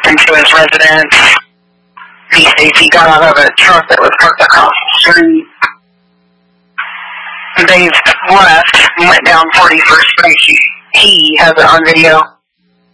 into his residence. He states he got out of a truck that was parked across the street. They've left and went down 41st Street. He has it on video.